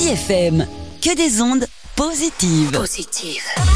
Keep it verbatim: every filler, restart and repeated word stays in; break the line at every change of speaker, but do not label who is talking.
J F M, que des ondes positives.
Positive.